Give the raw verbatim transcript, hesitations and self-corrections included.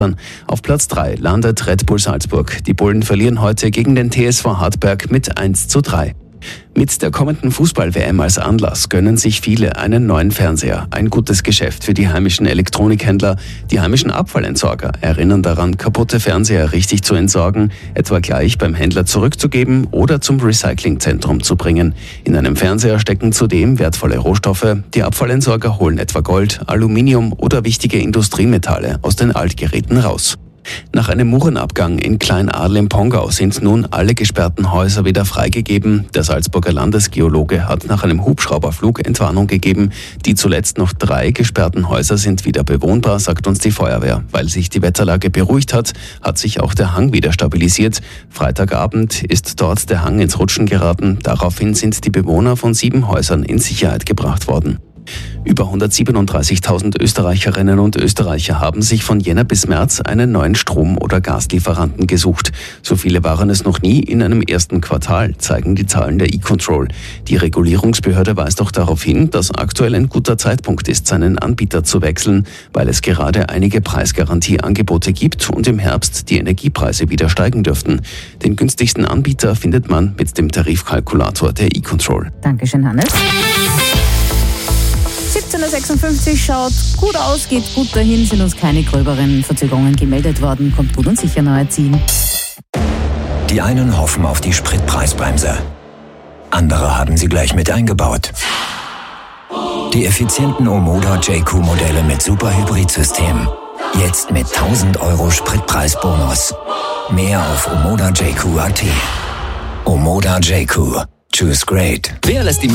Auf Platz drei landet Red Bull Salzburg. Die Bullen verlieren heute gegen den T S V Hartberg mit eins zu drei. Mit der kommenden Fußball-W M als Anlass gönnen sich viele einen neuen Fernseher. Ein gutes Geschäft für die heimischen Elektronikhändler. Die heimischen Abfallentsorger erinnern daran, kaputte Fernseher richtig zu entsorgen, etwa gleich beim Händler zurückzugeben oder zum Recyclingzentrum zu bringen. In einem Fernseher stecken zudem wertvolle Rohstoffe. Die Abfallentsorger holen etwa Gold, Aluminium oder wichtige Industriemetalle aus den Altgeräten raus. Nach einem Murenabgang in Klein-Adl im Pongau sind nun alle gesperrten Häuser wieder freigegeben. Der Salzburger Landesgeologe hat nach einem Hubschrauberflug Entwarnung gegeben. Die zuletzt noch drei gesperrten Häuser sind wieder bewohnbar, sagt uns die Feuerwehr. Weil sich die Wetterlage beruhigt hat, hat sich auch der Hang wieder stabilisiert. Freitagabend ist dort der Hang ins Rutschen geraten. Daraufhin sind die Bewohner von sieben Häusern in Sicherheit gebracht worden. Über hundertsiebenunddreißigtausend Österreicherinnen und Österreicher haben sich von Jänner bis März einen neuen Strom- oder Gaslieferanten gesucht. So viele waren es noch nie in einem ersten Quartal, zeigen die Zahlen der E-Control. Die Regulierungsbehörde weist auch darauf hin, dass aktuell ein guter Zeitpunkt ist, seinen Anbieter zu wechseln, weil es gerade einige Preisgarantieangebote gibt und im Herbst die Energiepreise wieder steigen dürften. Den günstigsten Anbieter findet man mit dem Tarifkalkulator der E-Control. Dankeschön, Hannes. siebzehn Uhr sechsundfünfzig schaut gut aus, geht gut dahin, sind uns keine gröberen Verzögerungen gemeldet worden, kommt gut und sicher nahe Ziel. Die einen hoffen auf die Spritpreisbremse. Andere haben sie gleich mit eingebaut. Die effizienten Omoda J Q-Modelle mit Superhybrid-System. Jetzt mit tausend Euro Spritpreisbonus. Mehr auf omoda j q punkt a t. Omoda J Q. Choose great. Wer lässt die